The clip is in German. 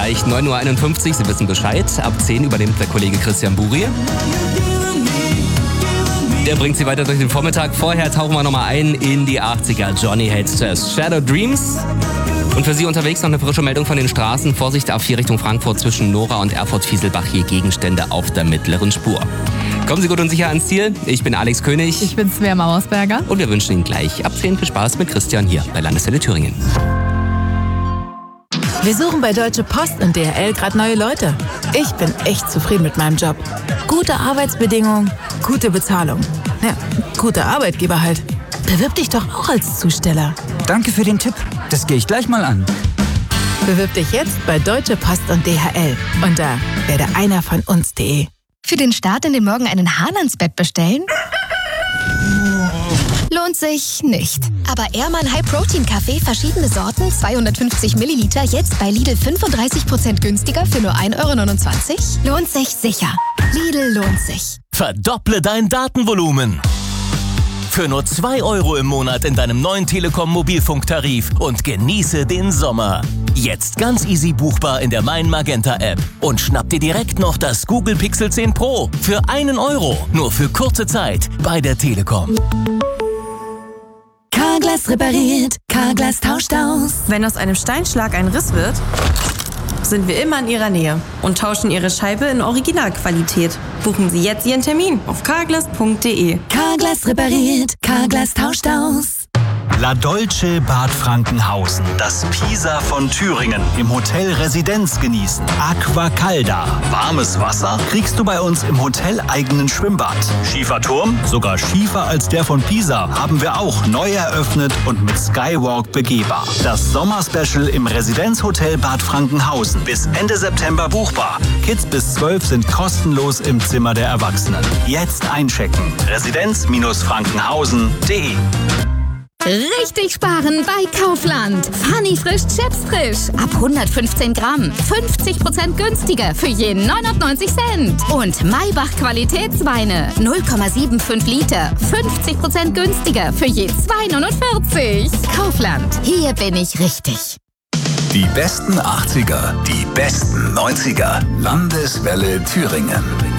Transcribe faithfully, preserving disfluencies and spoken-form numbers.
erreicht. neun Uhr einundfünfzig, Sie wissen Bescheid. Ab zehn übernimmt der Kollege Christian Buri. Der bringt Sie weiter durch den Vormittag. Vorher tauchen wir nochmal ein in die achtziger. Johnny Hates Jazz, Shadow Dreams. Und für Sie unterwegs noch eine frische Meldung von den Straßen. Vorsicht A vier Richtung Frankfurt zwischen Nora und Erfurt-Fieselbach. Hier Gegenstände auf der mittleren Spur. Kommen Sie gut und sicher ans Ziel. Ich bin Alex König. Ich bin Svea Mauersberger. Und wir wünschen Ihnen gleich ab zehn viel Spaß mit Christian hier bei Landeswelle Thüringen. Wir suchen bei Deutsche Post und D H L gerade neue Leute. Ich bin echt zufrieden mit meinem Job. Gute Arbeitsbedingungen, gute Bezahlung. Ja, guter Arbeitgeber halt. Bewirb dich doch auch als Zusteller. Danke für den Tipp. Das gehe ich gleich mal an. Bewirb dich jetzt bei Deutsche Post und D H L unter werde einer von uns punkt de. Für den Start in den Morgen einen Hahn ans Bett bestellen? Lohnt sich nicht. Aber Ehrmann High Protein Kaffee, verschiedene Sorten, zweihundertfünfzig Milliliter, jetzt bei Lidl fünfunddreißig Prozent günstiger für nur ein Euro neunundzwanzig? Lohnt sich sicher. Lidl lohnt sich. Verdopple dein Datenvolumen. Für nur zwei Euro im Monat in deinem neuen Telekom-Mobilfunktarif und genieße den Sommer. Jetzt ganz easy buchbar in der Mein Magenta App. Und schnapp dir direkt noch das Google Pixel zehn Pro für einen Euro. Nur für kurze Zeit bei der Telekom. Carglass repariert, Carglass tauscht aus. Wenn aus einem Steinschlag ein Riss wird, sind wir immer in Ihrer Nähe und tauschen Ihre Scheibe in Originalqualität. Buchen Sie jetzt Ihren Termin auf carglass punkt de. Carglass repariert, Carglass tauscht aus. La Dolce Bad Frankenhausen, das Pisa von Thüringen, im Hotel Residenz genießen. Aquacalda, warmes Wasser kriegst du bei uns im hoteleigenen Schwimmbad. Schieferturm, sogar schiefer als der von Pisa, haben wir auch neu eröffnet und mit Skywalk begehbar. Das Sommerspecial im Residenzhotel Bad Frankenhausen, bis Ende September buchbar. Kids bis zwölf sind kostenlos im Zimmer der Erwachsenen. Jetzt einchecken, residenz Frankenhausen punkt de. Richtig sparen bei Kaufland. Funny frisch Chips frisch. Ab hundertfünfzehn Gramm. fünfzig Prozent günstiger für jeden neunundneunzig Cent. Und Maybach Qualitätsweine. null Komma fünfundsiebzig Liter. fünfzig Prozent günstiger für je zwei neunundvierzig. Kaufland. Hier bin ich richtig. Die besten achtziger, die besten neunziger. Landeswelle Thüringen.